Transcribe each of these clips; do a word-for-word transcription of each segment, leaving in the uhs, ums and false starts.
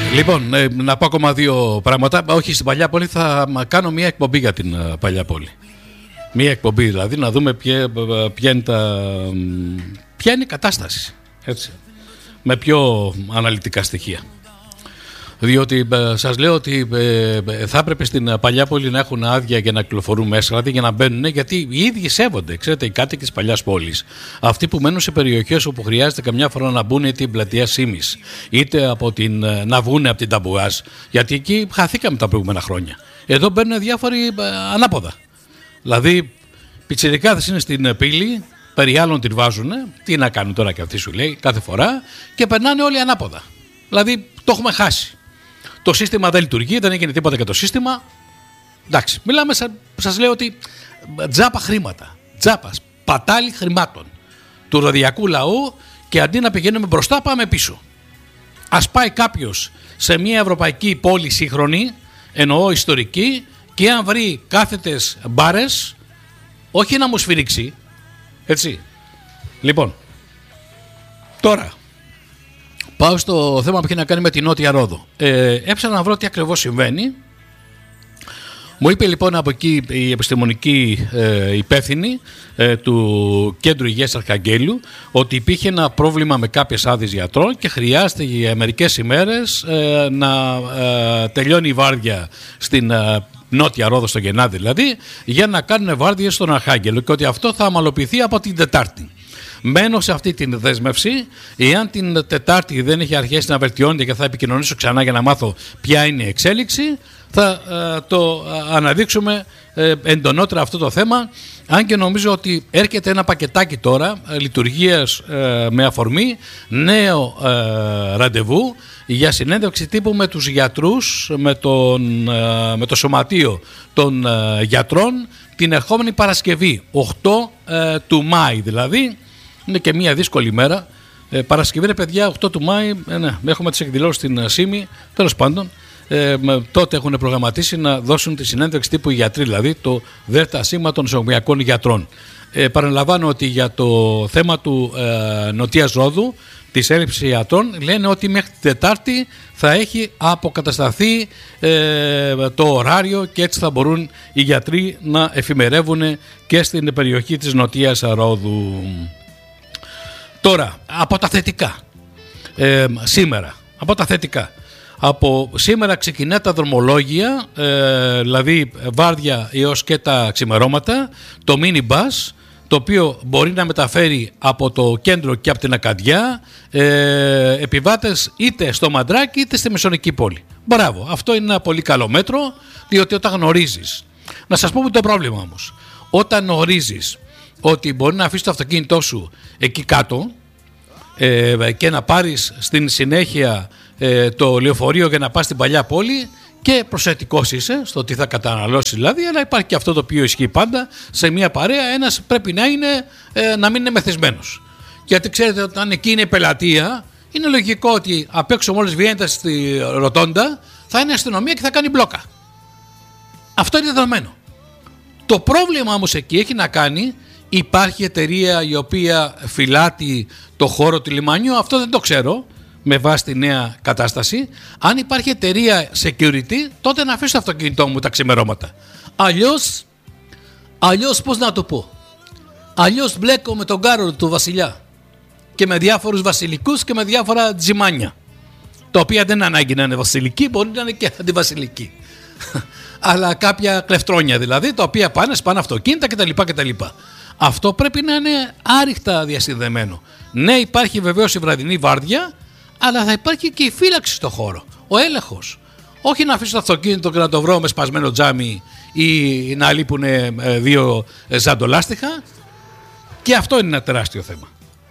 Λοιπόν, ε, να πω ακόμα δύο πράγματα. Όχι, στην Παλιά Πόλη θα κάνω μια εκπομπή για την uh, Παλιά Πόλη. Μια εκπομπή δηλαδή, να δούμε ποια, ποια, είναι, τα, ποια είναι η κατάσταση. Έτσι. Με πιο αναλυτικά στοιχεία. Διότι ε, σας λέω ότι ε, ε, θα έπρεπε στην Παλιά Πόλη να έχουν άδεια για να κυκλοφορούν μέσα, δηλαδή για να μπαίνουν, γιατί οι ίδιοι σέβονται, ξέρετε, οι κάτοικοι της Παλιάς Πόλης. Αυτοί που μένουν σε περιοχές όπου χρειάζεται καμιά φορά να μπουν είτε την πλατεία Σίμης, είτε από την, να βγουν από την Ταμπουάζ, γιατί εκεί χαθήκαμε τα προηγούμενα χρόνια. Εδώ μπαίνουν διάφοροι ε, ανάποδα. Δηλαδή, πιτσιρικάδες είναι στην πύλη, περί άλλων την βάζουν, τι να κάνουν τώρα και αυτοί σου λέει κάθε φορά, και περνάνε όλοι ανάποδα. Δηλαδή, το έχουμε χάσει. Το σύστημα δεν λειτουργεί, δεν έγινε τίποτα για το σύστημα. Εντάξει, μιλάμε, σας λέω ότι τζάπα χρήματα, τζάπα, πατάλι χρημάτων του ροδιακού λαού, και αντί να πηγαίνουμε μπροστά πάμε πίσω. Ας πάει κάποιος σε μια ευρωπαϊκή πόλη σύγχρονη, εννοώ ιστορική, και αν βρει κάθετες μπάρες, όχι να μου σφυρίξει, έτσι. Λοιπόν, τώρα πάω στο θέμα που έχει να κάνει με την Νότια Ρόδο. Ε, έψανα να βρω τι ακριβώς συμβαίνει. Μου είπε λοιπόν από εκεί η επιστημονική ε, υπεύθυνη ε, του Κέντρου Υγείας Αρχαγγέλου ότι υπήρχε ένα πρόβλημα με κάποιες άδειες γιατρών και χρειάζεται για μερικές ημέρες ε, να ε, τελειώνει η βάρδια στην ε, Νότια Ρόδο, στο Γενάδη δηλαδή, για να κάνουν βάρδιες στον Αρχάγγελο, και ότι αυτό θα αμαλοποιηθεί από την Τετάρτη. Μένω σε αυτή την δέσμευση. Εάν την Τετάρτη δεν έχει αρχίσει να βελτιώνεται και θα επικοινωνήσω ξανά για να μάθω ποια είναι η εξέλιξη, θα ε, το ε, αναδείξουμε ε, εντονότερα αυτό το θέμα. Αν και νομίζω ότι έρχεται ένα πακετάκι τώρα ε, λειτουργίας ε, με αφορμή νέο ε, ραντεβού για συνέντευξη τύπου με τους γιατρούς, με, τον, ε, με το σωματείο των ε, γιατρών την ερχόμενη Παρασκευή, οκτώ ε, του Μάη δηλαδή. Είναι και μια δύσκολη μέρα. Ε, Παρασκευή, ρε παιδιά, οκτώ του Μάη, ε, ναι, έχουμε τις εκδηλώσεις στην ΣΥΜΗ. Τέλος πάντων, ε, με, τότε έχουν προγραμματίσει να δώσουν τη συνέντευξη τύπου οι γιατροί, δηλαδή το ΔΕΛΤΑ σήμα των νοσοκομιακών γιατρών. Ε, παραλαμβάνω ότι για το θέμα του ε, Νοτίας Ρόδου, της έλλειψης ιατρών, λένε ότι μέχρι την Τετάρτη θα έχει αποκατασταθεί ε, το ωράριο και έτσι θα μπορούν οι γιατροί να εφημερεύουν και στην περιοχή της Νοτίας Ρόδου. Τώρα, από τα θετικά, ε, σήμερα, από τα θετικά, από σήμερα ξεκινά τα δρομολόγια, ε, δηλαδή βάρδια έως και τα ξημερώματα, το mini bus, το οποίο μπορεί να μεταφέρει από το κέντρο και από την Ακαντιά ε, επιβάτες είτε στο Μαντράκι είτε στη Μεσονική πόλη. Μπράβο, αυτό είναι ένα πολύ καλό μέτρο, διότι όταν γνωρίζεις, να σας πω το πρόβλημα όμως, όταν γνωρίζεις ότι μπορεί να αφήσεις το αυτοκίνητό σου εκεί κάτω ε, και να πάρεις στην συνέχεια ε, το λεωφορείο για να πας στην Παλιά Πόλη, και προσεκτικός είσαι στο τι θα καταναλώσεις δηλαδή, αλλά υπάρχει και αυτό το οποίο ισχύει πάντα σε μια παρέα, ένας πρέπει να είναι ε, να μην είναι μεθυσμένος, γιατί ξέρετε όταν εκεί είναι πελατεία είναι λογικό ότι απ' έξω μόλις βγαίνετε στη ρωτώντα θα είναι αστυνομία και θα κάνει μπλόκα. Αυτό είναι δεδομένο. Το πρόβλημα όμως εκεί έχει να κάνει, υπάρχει εταιρεία η οποία φυλάτει το χώρο του λιμανιού, αυτό δεν το ξέρω με βάση τη νέα κατάσταση. Αν υπάρχει εταιρεία security, τότε να αφήσω το αυτοκίνητό μου τα ξημερώματα. Αλλιώς, αλλιώς πώς να το πω, αλλιώς μπλέκω με τον κάρο του βασιλιά και με διάφορους βασιλικούς και με διάφορα τζιμάνια, τα οποία δεν ανάγκη να είναι βασιλικοί, μπορεί να είναι και αντιβασιλικοί. Αλλά κάποια κλεφτρόνια δηλαδή, τα οποία πάνε, σπάνε αυτοκίνητα κτλ. κτλ. Αυτό πρέπει να είναι άρρηκτα διασυνδεμένο. Ναι, υπάρχει βεβαίως η βραδινή βάρδια, αλλά θα υπάρχει και η φύλαξη στο χώρο, ο έλεγχος. Όχι να αφήσω το αυτοκίνητο και να το βρω με σπασμένο τζάμι ή να λείπουν δύο ζαντολάστιχα. Και αυτό είναι ένα τεράστιο θέμα.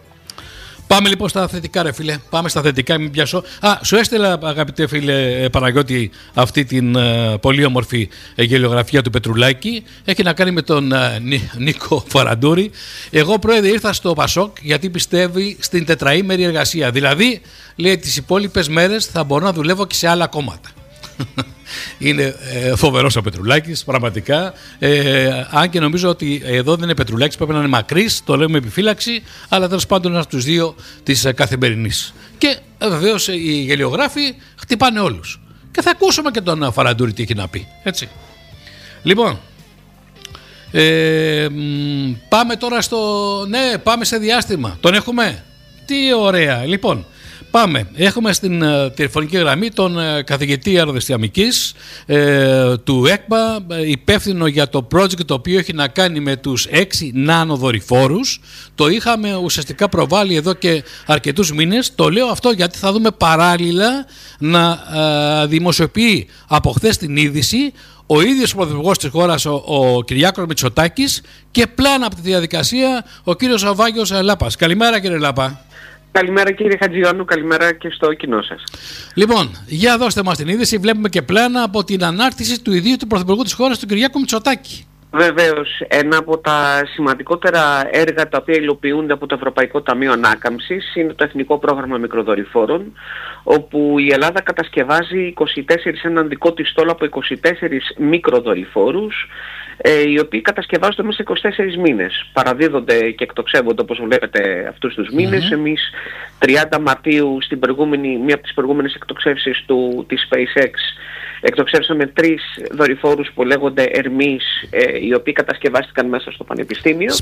Πάμε λοιπόν στα θετικά, ρε φίλε. Πάμε στα θετικά, μην πιάσω. Α, σου έστειλα, αγαπητέ φίλε Παναγιώτη, αυτή την uh, πολύ όμορφη uh, γελιογραφία του Πετρουλάκη. Έχει να κάνει με τον uh, Νίκο Φαραντούρη. Εγώ, πρόεδρε, ήρθα στο Πασόκ γιατί πιστεύει στην τετραήμερη εργασία. Δηλαδή, λέει, τις υπόλοιπες μέρες θα μπορώ να δουλεύω και σε άλλα κόμματα. Είναι ε, φοβερός ο Πετρουλάκης, πραγματικά. Ε, αν και νομίζω ότι εδώ δεν είναι Πετρουλάκης, πρέπει να είναι μακρύς, το λέω με επιφύλαξη, αλλά τέλος πάντων ένας από τους δύο της ε, καθημερινής. Και ε, βεβαίως ε, οι γελιογράφοι χτυπάνε όλους. Και θα ακούσουμε και τον Φαραντούρη τι έχει να πει. Έτσι. Λοιπόν, ε, μ, πάμε τώρα στο... Ναι, πάμε σε διάστημα. Τον έχουμε. Τι ωραία. Λοιπόν, πάμε. Έχουμε στην uh, τηλεφωνική γραμμή τον uh, καθηγητή αεροδυναμικής uh, του ΕΚΠΑ, uh, υπεύθυνο για το project το οποίο έχει να κάνει με τους έξι νανοδορυφόρους. Το είχαμε ουσιαστικά προβάλει εδώ και αρκετούς μήνες. Το λέω αυτό γιατί θα δούμε παράλληλα να uh, δημοσιοποιεί από χθες την είδηση ο ίδιος ο πρωθυπουργός της χώρας, ο, ο Κυριάκος Μητσοτάκης, και πλέον από τη διαδικασία ο κύριος Βάγγελος Λάπας. Καλημέρα κύριε Λάπα. Καλημέρα κύριε Χατζιώνου, καλημέρα και στο κοινό σας. Λοιπόν, για δώστε μας την είδηση. Βλέπουμε και πλάνα από την ανάρτηση του ιδίου του πρωθυπουργού της χώρας, του Κυριάκου Μητσοτάκη. Βεβαίως, ένα από τα σημαντικότερα έργα τα οποία υλοποιούνται από το Ευρωπαϊκό Ταμείο Ανάκαμψης είναι το Εθνικό Πρόγραμμα Μικροδορυφόρων, όπου η Ελλάδα κατασκευάζει είκοσι τέσσερις, έναν δικό της στόλο από είκοσι τέσσερις μικροδορυφόρους, ε, οι οποίοι κατασκευάζονται μέσα σε είκοσι τέσσερις μήνες. Παραδίδονται και εκτοξεύονται, όπως βλέπετε, αυτούς τους μήνες. Mm-hmm. Εμείς τριάντα Μαρτίου, στην προηγούμενη, μία από τις προηγούμενες εκτοξεύσεις του, της SpaceX, εκτοξεύσαμε τρεις δορυφόρους που λέγονται Ερμής, ε, οι οποίοι κατασκευάστηκαν μέσα στο Πανεπιστήμιο.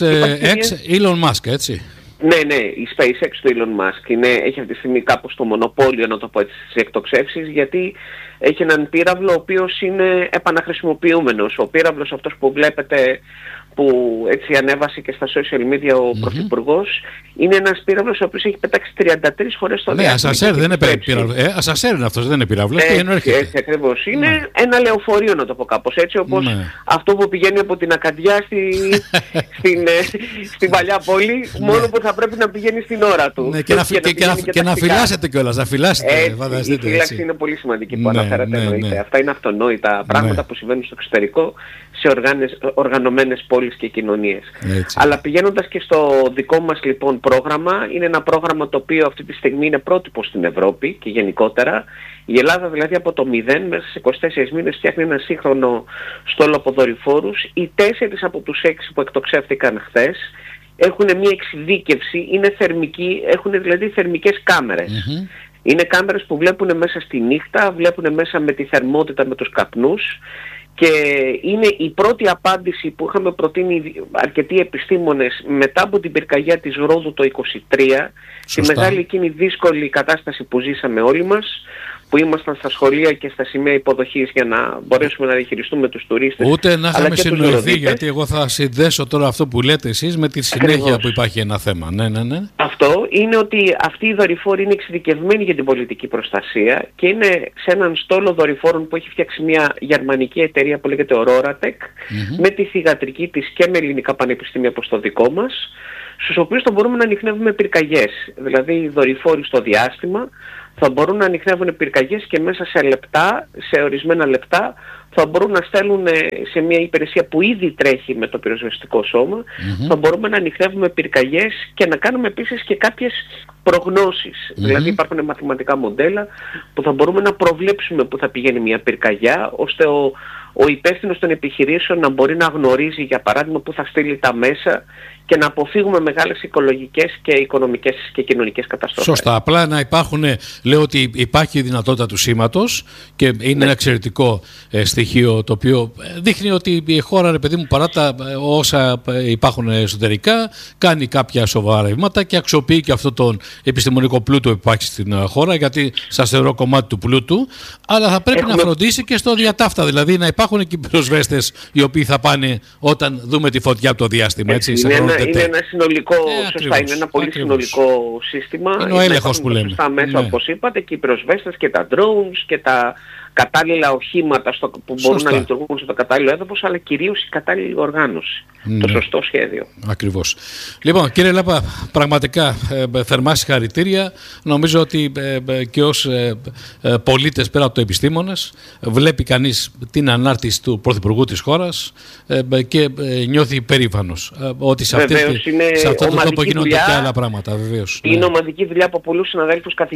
SpaceX, Elon Musk, έτσι. Ναι, ναι, η SpaceX του Elon Musk είναι, έχει αυτή τη στιγμή κάπως το μονοπόλιο, να το πω έτσι, στις εκτοξεύσεις, γιατί έχει έναν πύραυλο ο οποίος είναι επαναχρησιμοποιούμενος. Ο πύραυλος αυτός που βλέπετε, που έτσι ανέβασε και στα social media ο mm-hmm. Πρωθυπουργός, είναι ένας πύραυλος ο οποίος έχει πετάξει τριάντα τρεις φορές στο διάστημα. Ναι, ασασέρ δεν είναι πύραυλος. Ε, ασασέρ είναι αυτός, δεν είναι πύραυλος. Έτσι, έτσι, έτσι ακριβώς. Είναι ναι. ένα λεωφορείο, να το πω κάπως έτσι, όπως ναι. αυτό που πηγαίνει από την Ακαντιά στη, στην, στην παλιά πόλη, ναι. μόνο που θα πρέπει να πηγαίνει στην ώρα του. Ναι, και, να, και, και, και, να, και να φυλάσσετε κιόλας, να φυλάσετε. Έτσι, φανταστείτε, η φύλαξη είναι πολύ σημαντική που ναι, αναφέρατε, ναι, εννοείται. Ναι. Αυτά είναι αυτονόητα πράγματα ναι. που συμβαίνουν στο εξωτερικό, σε οργάνες, οργανωμένες πόλεις και κοινωνίες. Έτσι. Αλλά πηγαίνοντας και στο δικό μας λοιπόν πρόγραμμα, είναι ένα πρόγραμμα το οποίο αυτή τη στιγμή είναι πρότυπο στην Ευρώπη και γενικότερα. Η Ελλάδα δηλαδή από το μηδέν μέσα σε είκοσι τέσσερις μήνες φτιάχνει ένα σύγχρονο στόλο από δορυφόρους. Οι τέσσερις από τους έξι που εκτοξεύτηκαν χθες έχουν μια εξειδίκευση, είναι θερμικοί, έχουν δηλαδή θερμικές κάμερες. Mm-hmm. Είναι κάμερες που βλέπουν μέσα στη νύχτα, βλέπουν μέσα με τη θερμότητα, με τους καπνούς. Και είναι η πρώτη απάντηση που είχαμε προτείνει αρκετοί επιστήμονες μετά από την πυρκαγιά της Ρόδου το είκοσι τρία, τη μεγάλη εκείνη δύσκολη κατάσταση που ζήσαμε όλοι μας, που ήμασταν στα σχολεία και στα σημεία υποδοχής για να μπορέσουμε να διαχειριστούμε τους τουρίστες. Ούτε να είχαμε συνοηθεί, γιατί εγώ θα συνδέσω τώρα αυτό που λέτε εσείς με τη συνέχεια Ακριβώς. που υπάρχει ένα θέμα. Ναι, ναι, ναι. Αυτό είναι ότι αυτοί οι δορυφόροι είναι εξειδικευμένοι για την πολιτική προστασία και είναι σε έναν στόλο δορυφόρων που έχει φτιάξει μια γερμανική εταιρεία που λέγεται Aurora Tech, mm-hmm. με τη θυγατρική της και με ελληνικά πανεπιστήμια όπως το δικό μας, στους οποίους θα μπορούμε να ανιχνεύουμε πυρκαγιές. Δηλαδή οι δορυφόροι στο διάστημα θα μπορούν να ανιχνεύουν πυρκαγιές και μέσα σε λεπτά, σε ορισμένα λεπτά, θα μπορούν να στέλνουν σε μια υπηρεσία που ήδη τρέχει με το πυροσβεστικό σώμα, mm-hmm. θα μπορούμε να ανιχνεύουμε πυρκαγιές και να κάνουμε επίσης και κάποιες προγνώσεις. Mm-hmm. Δηλαδή υπάρχουν μαθηματικά μοντέλα που θα μπορούμε να προβλέψουμε που θα πηγαίνει μια πυρκαγιά, ώστε ο, ο υπεύθυνος των επιχειρήσεων να μπορεί να γνωρίζει, για παράδειγμα, που θα στείλει τα μέσα και να αποφύγουμε μεγάλες οικολογικές και οικονομικές και κοινωνικές καταστροφές. Σωστά. Απλά να υπάρχουν, λέω ότι υπάρχει η δυνατότητα του σήματος και είναι ναι. ένα εξαιρετικό ε, στοιχείο το οποίο δείχνει ότι η χώρα, ρε παιδί μου, παρά τα όσα υπάρχουν εσωτερικά, κάνει κάποια σοβαρά βήματα και αξιοποιεί και αυτό τον επιστημονικό πλούτο που υπάρχει στην χώρα, γιατί σας θεωρώ κομμάτι του πλούτου, αλλά θα πρέπει Έχουμε... να φροντίσει και στο διατάφτα, δηλαδή να υπάρχουν και πυροσβέστες οι οποίοι θα πάνε όταν δούμε τη φωτιά από το διάστημα. Έτσι, είναι, ένα, είναι ένα συνολικό, ε, σωστά, είναι ένα πολύ ακριβώς. συνολικό σύστημα. Είναι ο έλεγχος που λέμε. Στα μέσα, ναι. όπως είπατε, και οι πυροσβέστες και τα drones και τα κατάλληλα οχήματα στο, που μπορούν Σωστά. να λειτουργούν στο κατάλληλο έδαφος, αλλά κυρίως η κατάλληλη οργάνωση. Ναι. Το σωστό σχέδιο. Ακριβώς. Λοιπόν, κύριε Λάπα, πραγματικά ε, θερμά συγχαρητήρια. Νομίζω ότι ε, ε, και ως ε, ε, πολίτες, πέρα από το επιστήμονες, βλέπει κανείς την ανάρτηση του Πρωθυπουργού της χώρας ε, ε, και ε, νιώθει περήφανος ε, ότι σε, αυτή, σε αυτό το τόπο γίνονται δουλειά, και άλλα πράγματα. Βεβαίως. Είναι ναι. ομαδική δουλειά από πολλούς συναδέλφους καθηγητές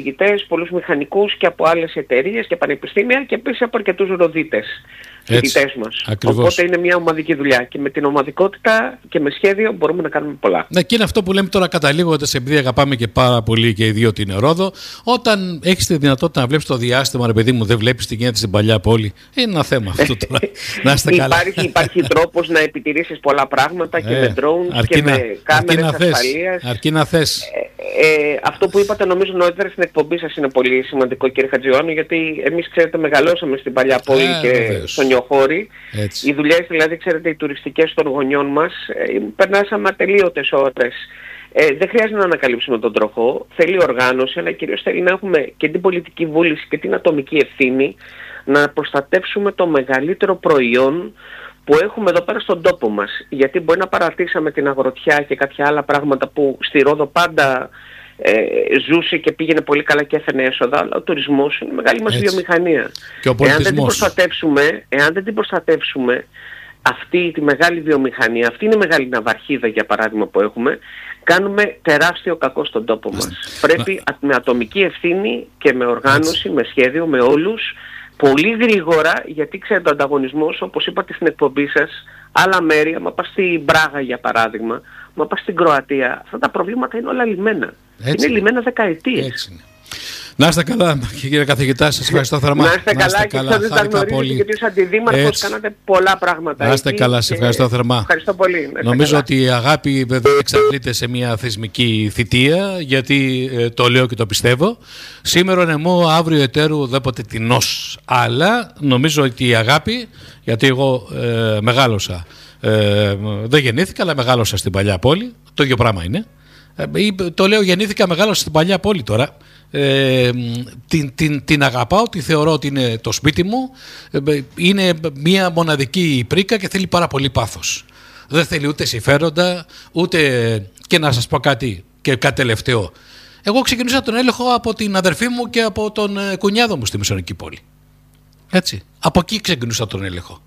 πολλούς μηχανικούς και από άλλες εταιρείες και πανεπιστήμια και επίσης από αρκετούς ροδίτες. Φοιτητές μας. Ακριβώς. Οπότε είναι μια ομαδική δουλειά και με την ομαδικότητα και με σχέδιο μπορούμε να κάνουμε πολλά. Ναι, και είναι αυτό που λέμε τώρα καταλήγοντας, επειδή αγαπάμε και πάρα πολύ και οι δύο την Ρόδο, όταν έχεις τη δυνατότητα να βλέπεις το διάστημα, ρε παιδί μου, δεν βλέπεις τι γίνεται στην παλιά πόλη. Είναι ένα θέμα αυτό τώρα. Να είστε καλά. Υπάρχει, υπάρχει τρόπος να επιτηρήσεις πολλά πράγματα και ε, με drones και να, με κάμερες ασφαλείας. Αρκεί να θες. Ε, ε, αυτό που είπατε νομίζω νωρίτερα στην εκπομπή σας είναι πολύ σημαντικό, κύριε Χατζιωάννου, γιατί εμείς, ξέρετε, μεγαλώσαμε στην παλιά πόλη ε, και βεβαίως. Στο Νιοχώρι. Οι δουλειές, δηλαδή, ξέρετε, οι τουριστικές των γονιών μας, ε, περνάσαμε ατελείωτες ώρες. Ε, δεν χρειάζεται να ανακαλύψουμε τον τροχό, θέλει οργάνωση, αλλά κυρίως θέλει να έχουμε και την πολιτική βούληση και την ατομική ευθύνη να προστατεύσουμε το μεγαλύτερο προϊόν που έχουμε εδώ πέρα στον τόπο μας. Γιατί μπορεί να παρατήσαμε την αγροτιά και κάποια άλλα πράγματα που στη Ρόδο πάντα ε, ζούσε και πήγαινε πολύ καλά και έφερνε έσοδα, αλλά ο τουρισμός είναι μεγάλη μας βιομηχανία. Και ο πολιτισμός. Εάν δεν την προστατεύσουμε, εάν δεν την προστατεύσουμε αυτή τη μεγάλη βιομηχανία, αυτή είναι η μεγάλη ναυαρχίδα για παράδειγμα που έχουμε, κάνουμε τεράστιο κακό στον τόπο μας. Πρέπει με ατομική ευθύνη και με οργάνωση, Έτσι. με σχέδιο, με όλους, πολύ γρήγορα, γιατί ξέρετε ο ανταγωνισμός, όπως είπατε στην εκπομπή σας, άλλα μέρη, άμα πας στην Πράγα για παράδειγμα, άμα πας στην Κροατία, αυτά τα προβλήματα είναι όλα λιμένα. Είναι λιμένα δεκαετίες. Έτσι είναι. Να είστε καλά, κύριε καθηγητά, σας ευχαριστώ θερμά. Να είστε καλά και σας δεν τα γνωρίζετε, γιατί ως αντιδήμαρχος κάνατε πολλά πράγματα. Να είστε καλά, σας ευχαριστώ θερμά. Ευχαριστώ πολύ. Νομίζω καλά. Ότι η αγάπη δεν εξαρτάται σε μια θεσμική θητεία, γιατί ε, το λέω και το πιστεύω. Σήμερα νεμό, αύριο εταίρου, δέποτε τεινός. Αλλά νομίζω ότι η αγάπη, γιατί εγώ ε, μεγάλωσα, ε, δεν γεννήθηκα, αλλά μεγάλωσα στην παλιά πόλη, το ίδιο πράγμα είναι. Ε, το λέω γεννήθηκα, μεγάλωσα στην παλιά πόλη τώρα. Ε, την, την, την αγαπάω, τη θεωρώ ότι είναι το σπίτι μου, ε, είναι μια μοναδική πρίκα και θέλει πάρα πολύ πάθος. Δεν θέλει ούτε συμφέροντα, ούτε, και να σας πω κάτι και κάτι τελευταίο. Εγώ ξεκινούσα τον έλεγχο από την αδερφή μου και από τον ε, κουνιάδο μου στη Μεσονική πόλη. Έτσι, από εκεί ξεκινούσα τον έλεγχο.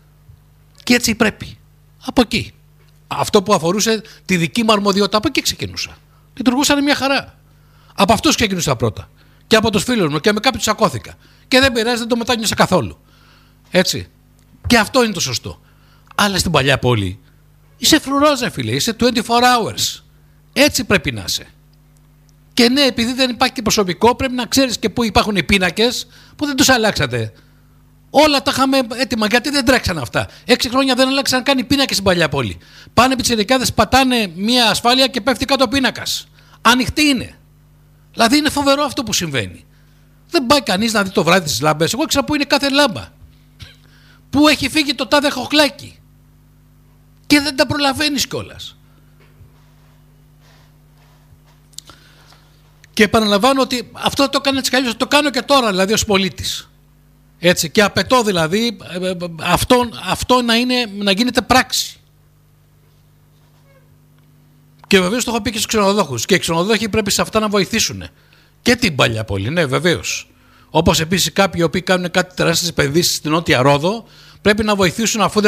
Και έτσι πρέπει, από εκεί. Αυτό που αφορούσε τη δική μου αρμοδιότητα, από εκεί ξεκινούσα. Λειτουργούσαν μια χαρά. Από αυτούς ξεκινούσα πρώτα. Και από τους φίλους μου και με κάποιους τσακώθηκα. Και δεν πειράζει, δεν το μετάνιωσα καθόλου. Έτσι. Και αυτό είναι το σωστό. Αλλά στην παλιά πόλη είσαι φρουρόζα, φίλε. Είσαι είκοσι τέσσερις hours. Έτσι πρέπει να είσαι. Και ναι, επειδή δεν υπάρχει και προσωπικό, πρέπει να ξέρεις και πού υπάρχουν οι πίνακες που δεν τους αλλάξατε. Όλα τα είχαμε έτοιμα. Γιατί δεν τρέξαν αυτά. Έξι χρόνια δεν αλλάξαν καν οι πίνακες στην παλιά πόλη. Πάνε πιτσιρικάδες, πατάνε μια ασφάλεια και πέφτει κάτω ο πίνακας. Ανοιχτή είναι. Δηλαδή είναι φοβερό αυτό που συμβαίνει. Δεν πάει κανείς να δει το βράδυ τις λάμπες. Εγώ ξέρω που είναι κάθε λάμπα. Πού έχει φύγει το τάδε χοχλάκι. Και δεν τα προλαβαίνεις κιόλας. Και επαναλαμβάνω ότι αυτό το έκανε έτσι κι αλλιώς, το κάνω και τώρα δηλαδή ως πολίτης. Έτσι, και απαιτώ δηλαδή αυτό, αυτό να, είναι, να γίνεται πράξη. Και βεβαίως το έχω πει και στους ξενοδόχους. Και οι ξενοδόχοι πρέπει σε αυτά να βοηθήσουν. Και την παλιά πόλη, ναι, βεβαίως. Όπως επίσης κάποιοι οι οποίοι κάνουν κάτι τεράστιες επενδύσεις στην Νότια Ρόδο, πρέπει να βοηθήσουν αφού δεν